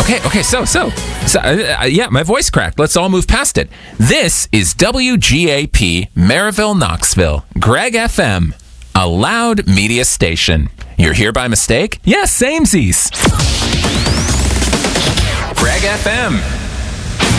Okay, so yeah, my voice cracked. Let's all move past it. This is WGAP, Maryville, Knoxville, Greg FM, a loud media station. You're here by mistake? Yes, samesies. Greg FM.